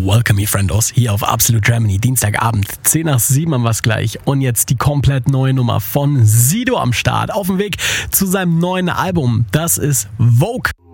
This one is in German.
Welcome, ihr Friendos, hier auf Absolute Germany, Dienstagabend, 10 nach 7 haben wir es gleich. Und jetzt die komplett neue Nummer von Sido am Start, auf dem Weg zu seinem neuen Album. Das ist Vogue.